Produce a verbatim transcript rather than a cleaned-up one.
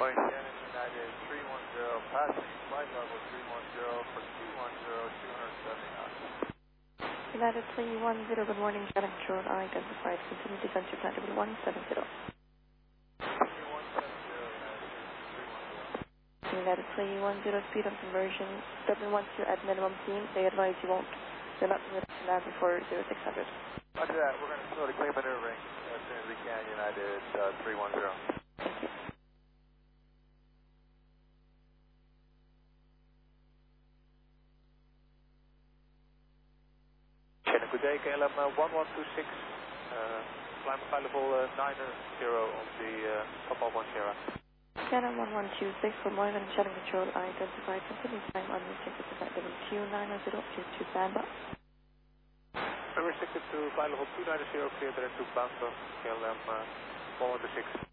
Morning, Shannon United three one zero, passing flight level three one zero for two one zero, two seventy knots. United three one zero, good morning, Shannon Control, identified, continue descent to flight level one seven zero. one seven zero, United three one zero, speed of conversion, Dublin one two at minimum team, they advise you won't, you're not permitted to land before zero six hundred. Roger that, we're going to slowly clear maneuvering as soon as we can, United uh, three one zero. Thank you. Shannon, good day, K L M uh, one one two six, uh, climb flight level uh, nine zero on the uh, Papa one Sierra. Shannon one one two six, good morning, Shannon Control, identified, continue time on restricted to flight level two nine zero, two two standby. Restricted to flight level two nine zero, clear there to Bangkok, K L M uh, one one two six.